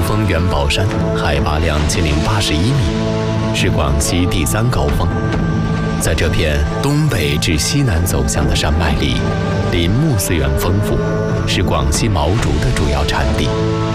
峰元宝山，海拔2081米，是广西第3高峰。在这片东北至西南走向的山脉里，林木资源丰富，是广西毛竹的主要产地。